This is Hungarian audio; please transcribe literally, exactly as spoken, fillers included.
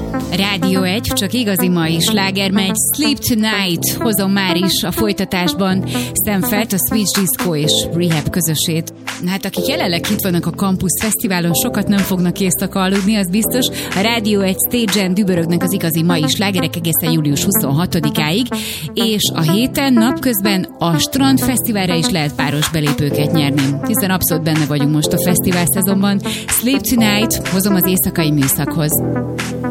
Rádió egy, csak igazi mai sláger megy. Sleep Tonight hozom már is a folytatásban Stamford, a Switch Disco és Rehab közösét. Hát akik jelenleg itt vannak a Campus Fesztiválon, sokat nem fognak éjszaka aludni, az biztos. A Rádió egy stage-en dübörögnek az igazi mai slágerek egészen július huszonhatodikáig, és a héten napközben a Strand Fesztiválra is lehet páros belépőket nyerni, hiszen abszolút benne vagyunk most a fesztivál szezonban. Sleep Tonight hozom az éjszakai műszakhoz.